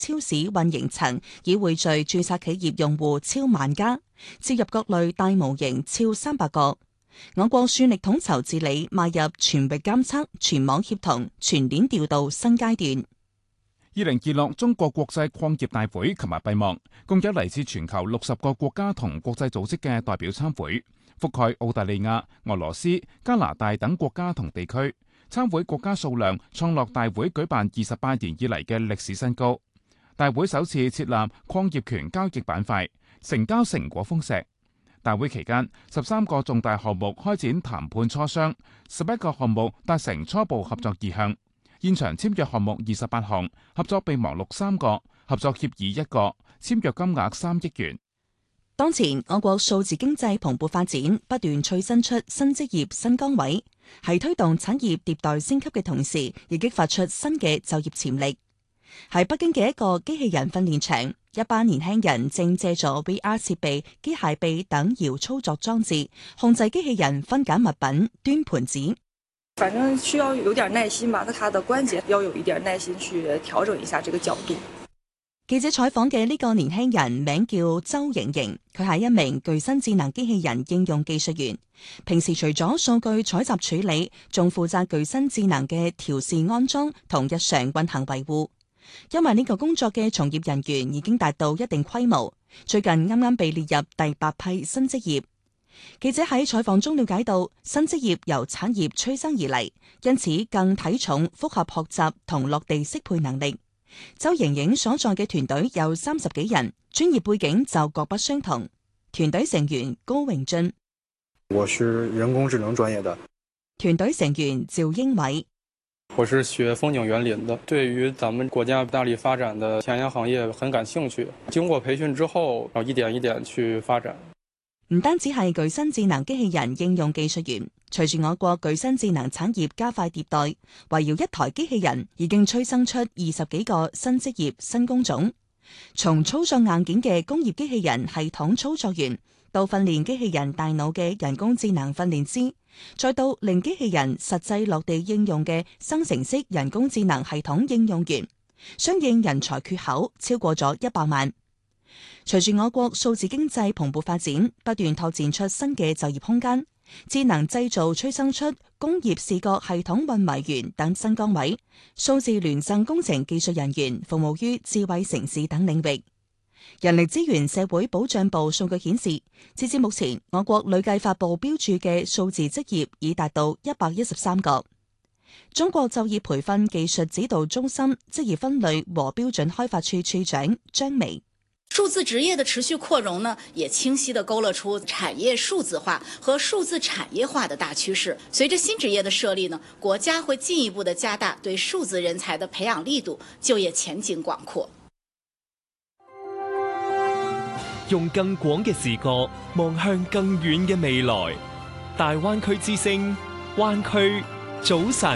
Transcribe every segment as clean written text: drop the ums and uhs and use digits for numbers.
超市運營層已匯聚註冊企業用戶超萬家，接入各類大模型超300個。我國算力統籌治理邁入全域監測、全網協同、全鏈調度新階段。 2026中國國際礦業大會琴日閉幕，共有嚟自全球60個國家同國際組織嘅代表參會，覆蓋澳大利亞、俄羅斯、加拿大等國家同地區。參會國家數量創落大會舉辦28年以嚟嘅歷史新高。大會首次設立礦業權交易板塊，成交成果豐碩。大會期間，13個重大項目開展談判磋商，11個項目達成初步合作意向。現場簽約項目28項，合作備忘錄3個，合作協議1個，簽約金額3億元。 當前我國數字經濟蓬勃發展，不斷催生出新職業、新崗位，喺推動產業迭代升級嘅同時，亦激發出新嘅就業潛力。喺北京嘅一個機器人訓練場，一班年輕人正借助 VR 設備、機械臂等遙操作裝置，控制機器人分揀物品、端盤子。 反正需要有點耐心吧，它的關節要有一點耐心去調整一下這個角度。 記者採訪嘅呢個年輕人名叫周瑩瑩，佢係一名具身智能機器人應用技術員。平時除咗數據採集處理，仲負責具身智能嘅調試安裝同日常運行維護。因為呢個工作嘅從業人員已經達到一定規模，最近啱啱被列入第8批新職業。記者喺採訪中了解到，新職業由產業催生而嚟，因此更睇重複合學習同落地適配能力。周瑩瑩所在嘅團隊有30幾人，專業背景就各不相同。團隊成員高榮俊， 我是人工智能專業的。 團隊成員趙英偉， 我是學風景園林的，對於咱們國家大力發展的前沿行業很感興趣。經過培訓之後，要一點一點去發展。 唔單止係具身智能機器人應用技術員，隨住我國具身智能產業加快迭代，圍繞一台機器人已經催生出20幾個新職業、新工種。從操作硬件嘅工業機器人系統操作員，到訓練機器人大腦嘅人工智能訓練師，再到令機器人實際落地應用嘅生成式人工智能系統應用員，相應人才缺口超過咗100萬。隨住我國數字經濟蓬勃發展，不斷拓展出新嘅就業空間，智能製造催生出工業視覺系統運維員等新崗位，數字聯贈工程技術人員服務於智慧城市等領域。人力資源社會保障部數據顯示，截至目前，我國累計發布標注嘅數字職業已達到113個。中國就業培訓技術指導中心職業分類和標準開發處處長張薇。 數字職業的持續擴容呢，也清晰地勾勒出產業數字化和數字產業化的大趨勢。隨着新職業的設立呢，國家會進一步地加大對數字人才的培養力度，就業前景廣闊。 用更廣嘅視角望向更遠嘅未來。大灣區之聲，灣區早晨。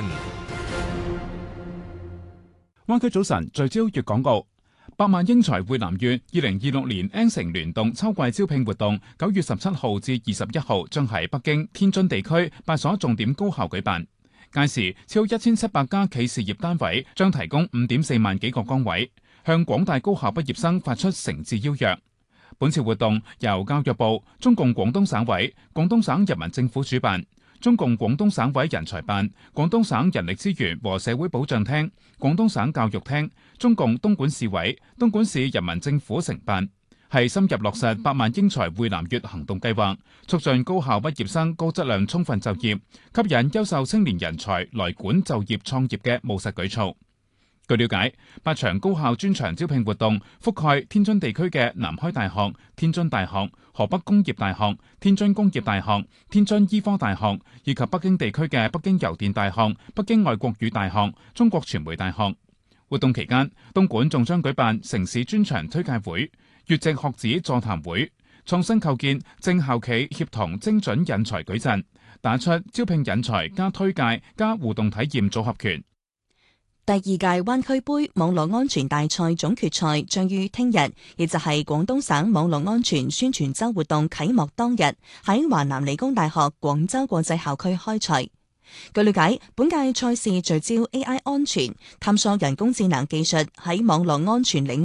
灣區早晨聚焦粵港澳。百萬英才匯南粵2026年 N 城聯動秋季招聘活動9月17號至21號將喺北京、天津地區8所重點高校舉辦。屆時超1700家企事業單位將提供5.4萬幾個崗位，向廣大高校畢業生發出誠摯邀約。本次活動由教育部、中共廣東省委、廣東省人民政府主辦，中共廣東省委人才辦、廣東省人力資源和社會保障廳、廣東省教育廳、中共東莞市委、東莞市人民政府承辦，係深入落實百萬英才匯南粵行動計劃，促進高校畢業生高質量充分就業，吸引優秀青年人才來管就業創業嘅務實舉措。據了解，8場高校專場招聘活動覆蓋天津地區嘅南開大學、天津大學、河北工業大學、天津工業大學、天津醫科大學，以及北京地區嘅北京郵電大學、北京外國語大學、中國傳媒大學。活動期間，東莞仲將舉辦城市專場推介會、粵籍學子座談會，創新構建正校企協同精準引才矩陣，打出招聘引才加推介加互動體驗組合拳。 第2屆灣區杯網絡安全大賽總決賽將於聽日，亦就係廣東省網絡安全宣傳周活動啟幕當日，喺華南理工大學廣州國際校區開賽。 據了解，本屆賽事聚焦 AI 安全，探索人工智能技術喺網絡安全領